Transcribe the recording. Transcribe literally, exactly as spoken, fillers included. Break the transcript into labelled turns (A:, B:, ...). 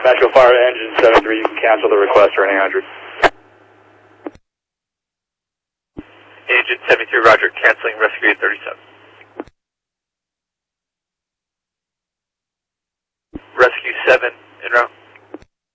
A: Nashville Fire Engine seven three, you can cancel the request for an eight hundred.
B: Engine seventy-three, roger, canceling rescue eight thirty-seven. Rescue seven